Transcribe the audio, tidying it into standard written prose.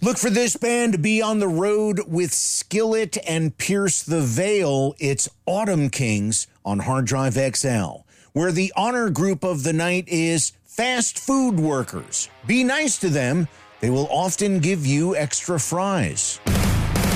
Look for this band to be on the road with Skillet and Pierce the Veil. It's Autumn Kings on Hard Drive XL, where the honor group of the night is fast food workers. Be nice to them. They will often give you extra fries.